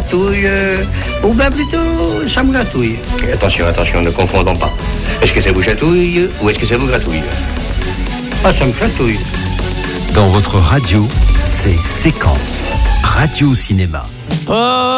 chatouille, ou bien plutôt, ça me gratouille. Attention, ne confondons pas. Est-ce que ça vous chatouille ou est-ce que ça vous gratouille? Ah, ça me chatouille. Dans votre radio, c'est Séquence Radio Cinéma. Oh